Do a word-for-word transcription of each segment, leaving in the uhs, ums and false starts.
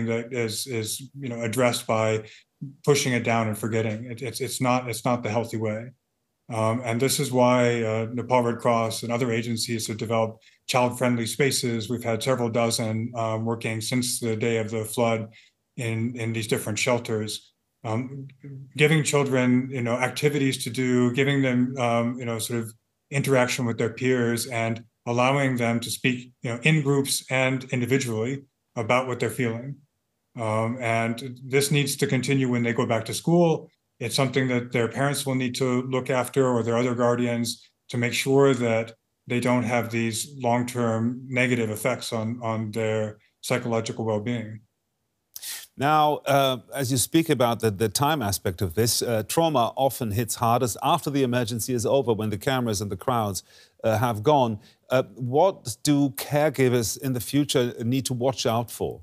something that is is you know addressed by pushing it down and forgetting. It, it's it's not it's not the healthy way. Um, and this is why uh, Nepal Red Cross and other agencies have developed child-friendly spaces. We've had several dozen um, working since the day of the flood in, in these different shelters, um, giving children, you know, activities to do, giving them, um, you know, sort of interaction with their peers, and allowing them to speak, you know, in groups and individually about what they're feeling. Um, and this needs to continue when they go back to school. It's something that their parents will need to look after, or their other guardians, to make sure that they don't have these long-term negative effects on, on their psychological well-being. Now, uh, as you speak about the, the time aspect of this, uh, trauma often hits hardest after the emergency is over, when the cameras and the crowds uh, have gone. Uh, what do caregivers in the future need to watch out for?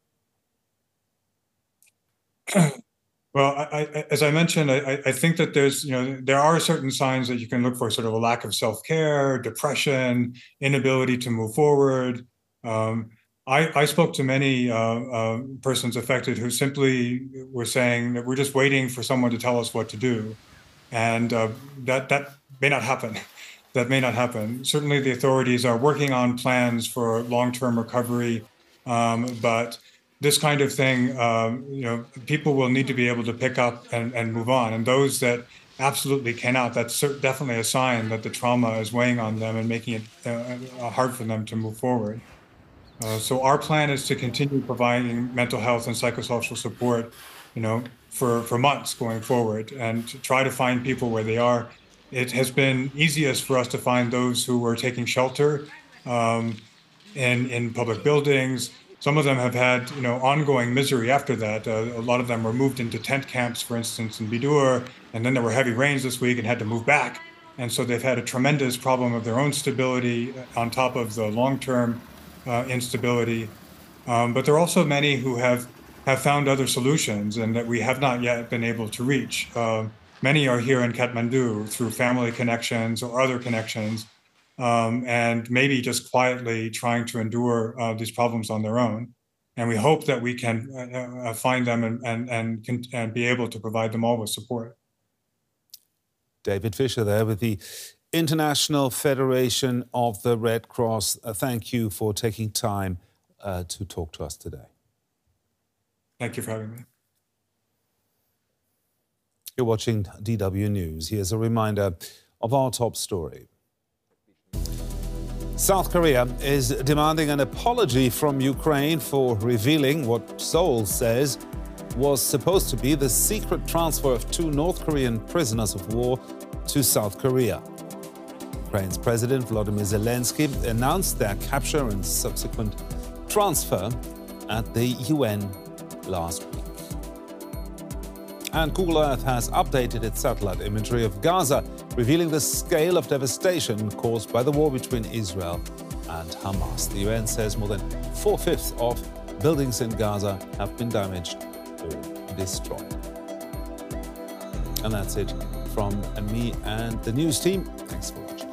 Well, I, I, as I mentioned, I, I think that there's, you know, there are certain signs that you can look for, sort of a lack of self-care, depression, inability to move forward. Um, I, I spoke to many uh, uh, persons affected who simply were saying that we're just waiting for someone to tell us what to do. And uh, that, that may not happen. That may not happen. Certainly the authorities are working on plans for long-term recovery, um, but this kind of thing, um, you know, people will need to be able to pick up and, and move on. And those that absolutely cannot, that's definitely a sign that the trauma is weighing on them and making it uh, hard for them to move forward. Uh, so our plan is to continue providing mental health and psychosocial support, you know, for, for months going forward, and to try to find people where they are. It has been easiest for us to find those who were taking shelter um, in, in public buildings. Some of them have had, you know, ongoing misery after that. Uh, a lot of them were moved into tent camps, for instance, in Bidur, and then there were heavy rains this week and had to move back. And so they've had a tremendous problem of their own stability on top of the long-term uh, instability. Um, but there are also many who have, have found other solutions and that we have not yet been able to reach. Uh, many are here in Kathmandu through family connections or other connections. Um, and maybe just quietly trying to endure uh, these problems on their own. And we hope that we can uh, uh, find them and, and, and, and be able to provide them all with support. David Fisher there with the International Federation of the Red Cross. Uh, thank you for taking time uh, to talk to us today. Thank you for having me. You're watching D W News. Here's a reminder of our top story. South Korea is demanding an apology from Ukraine for revealing what Seoul says was supposed to be the secret transfer of two North Korean prisoners of war to South Korea. Ukraine's President Volodymyr Zelensky announced their capture and subsequent transfer at the U N last week. And Google Earth has updated its satellite imagery of Gaza, revealing the scale of devastation caused by the war between Israel and Hamas. The U N says more than four-fifths of buildings in Gaza have been damaged or destroyed. And that's it from me and the news team.